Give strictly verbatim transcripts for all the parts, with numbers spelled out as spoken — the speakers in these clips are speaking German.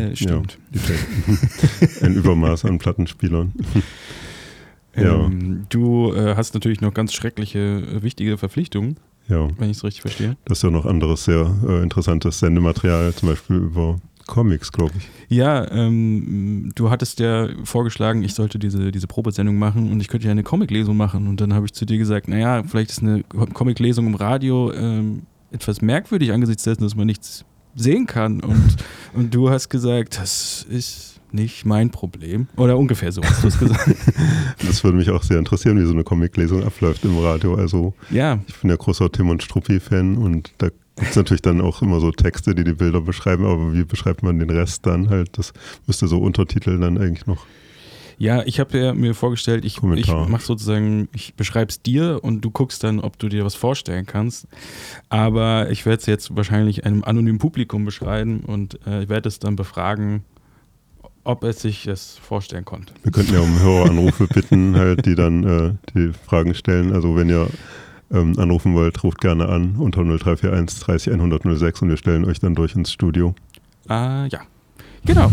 Äh, stimmt. Ja, ein Übermaß an Plattenspielern. Ja. Ähm, du äh, hast natürlich noch ganz schreckliche, äh, wichtige Verpflichtungen, ja. wenn ich es richtig verstehe. Das ist ja noch anderes sehr äh, interessantes Sendematerial, zum Beispiel über Comics, glaube ich. Ja, ähm, du hattest ja vorgeschlagen, ich sollte diese, diese Probesendung machen und ich könnte ja eine Comiclesung machen. Und dann habe ich zu dir gesagt, naja, vielleicht ist eine Comiclesung im Radio ähm, etwas merkwürdig angesichts dessen, dass man nichts sehen kann. Und, und du hast gesagt, das ist nicht mein Problem. Oder ungefähr so hast du es gesagt. Das würde mich auch sehr interessieren, wie so eine Comiclesung abläuft im Radio. Also ja. Ich bin ja großer Tim und Struppi-Fan und da gibt es natürlich dann auch immer so Texte, die die Bilder beschreiben, aber wie beschreibt man den Rest dann halt? Das müsste so Untertitel dann eigentlich noch. Ja, ich habe ja mir vorgestellt, ich, ich mache sozusagen, ich beschreibe es dir und du guckst dann, ob du dir was vorstellen kannst. Aber ich werde es jetzt wahrscheinlich einem anonymen Publikum beschreiben und äh, ich werde es dann befragen, ob es sich das vorstellen konnte. Wir könnten ja um Höreranrufe bitten, halt, die dann äh, die Fragen stellen. Also wenn ihr ähm, anrufen wollt, ruft gerne an unter null drei vier eins dreißig hundert null sechs und wir stellen euch dann durch ins Studio. Ah, ja. Genau.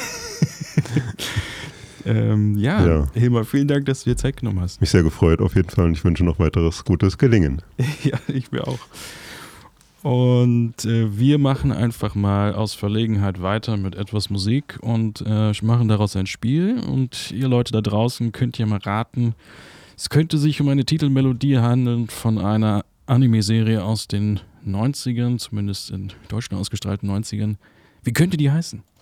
ähm, ja, ja, Hilmar, vielen Dank, dass du dir Zeit genommen hast. Mich sehr gefreut auf jeden Fall und ich wünsche noch weiteres gutes Gelingen. Ja, ich mir auch. Und äh, wir machen einfach mal aus Verlegenheit weiter mit etwas Musik und äh, machen daraus ein Spiel. Und ihr Leute da draußen könnt ja mal raten, es könnte sich um eine Titelmelodie handeln von einer Anime-Serie aus den neunzigern, zumindest in Deutschland ausgestrahlten neunzigern. Wie könnte die heißen?